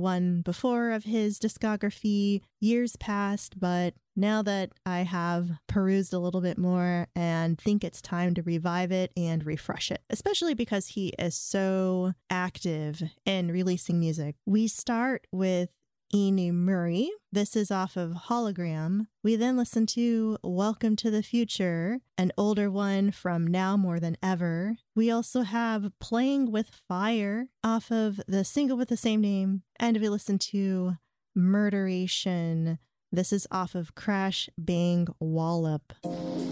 one before of his discography years past, but now that I have perused a little bit more and think it's time to revive it and refresh it, especially because he is so active in releasing music. We start with Inu Murray. This is off of Hologram. We then listen to Welcome to the Future, an older one from Now More Than Ever. We also have Playing with Fire off of the single with the same name. And we listen to Murderation. This is off of Crash Bang Wallop.